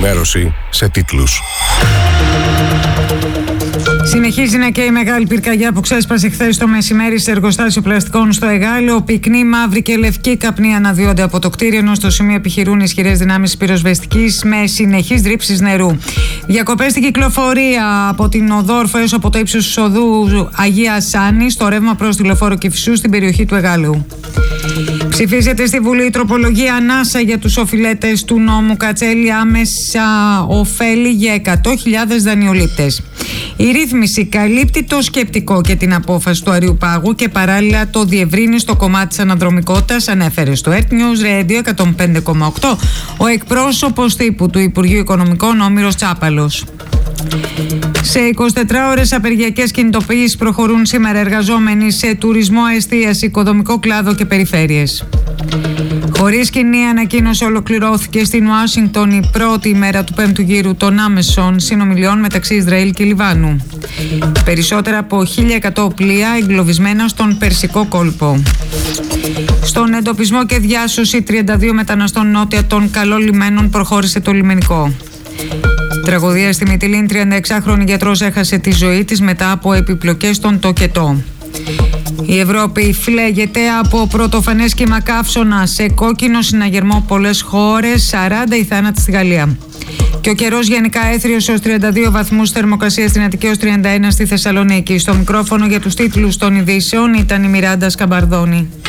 ενημέρωση σε τίτλους. Συνεχίζει να καίει η μεγάλη πυρκαγιά που ξέσπασε χθες το μεσημέρι σε εργοστάσιο πλαστικών στο Εγάλεο. Πυκνή, μαύρη και λευκή καπνοί αναδύονται από το κτίριο, ενώ στο σημείο επιχειρούν ισχυρές δυνάμεις πυροσβεστικής με συνεχείς ρήψεις νερού. Διακοπές στην κυκλοφορία από την Οδόρφο έως από το ύψος της οδού Αγία Σάνη στο ρεύμα προς τη λεωφόρο Κηφισού στην περιοχή του Εγάλεου. Ψηφίζεται στη Βουλή η τροπολογία ανάσα για τους οφειλέτες του νόμου Κατσέλη, άμεσα ωφέλη για 100.000 δανειολήπτες. Η ρύθμιση καλύπτει το σκεπτικό και την απόφαση του Αριουπάγου και παράλληλα το διευρύνει στο κομμάτι της αναδρομικότητας, ανέφερε στο Earth News Radio 105,8 ο εκπρόσωπος τύπου του Υπουργείου Οικονομικών Όμηρος Τσάπαλος. Σε 24 ώρες απεργιακές κινητοποιήσεις προχωρούν σήμερα εργαζόμενοι σε τουρισμό, εστίαση, οικοδομικό κλάδο και περιφέρειες. Χωρίς κοινή ανακοίνωση ολοκληρώθηκε στην Ουάσιγκτον η πρώτη ημέρα του 5ου γύρου των άμεσων συνομιλιών μεταξύ Ισραήλ και Λιβάνου. Περισσότερα από 1.100 πλοία εγκλωβισμένα στον Περσικό κόλπο. Στον εντοπισμό και διάσωση 32 μεταναστών νότια των καλών λιμένων προχώρησε το λιμενικό. Τραγωδία στη Μυτιλήνη, 36χρονη γιατρός έχασε τη ζωή της μετά από επιπλοκές στον τοκετό. Η Ευρώπη φλέγεται από πρωτοφανές κύμα καύσωνα σε κόκκινο συναγερμό πολλές χώρες, 40 οι θάνατοι στη Γαλλία. Και ο καιρός γενικά έθριος ως 32 βαθμούς, θερμοκρασία στην Αττική ως 31 στη Θεσσαλονίκη. Στο μικρόφωνο για τους τίτλους των ειδήσεων ήταν η Μιράντα Σκαμπαρδόνη.